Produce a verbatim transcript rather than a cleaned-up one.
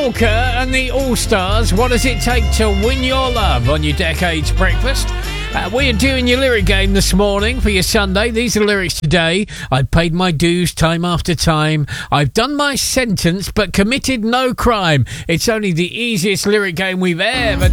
Walker and the All-Stars. What does it take to win your love on your Decades Breakfast? Uh, we are doing your lyric game this morning for your Sunday. These are the lyrics today. I've paid my dues time after time. I've done my sentence but committed no crime. It's only the easiest lyric game we've ever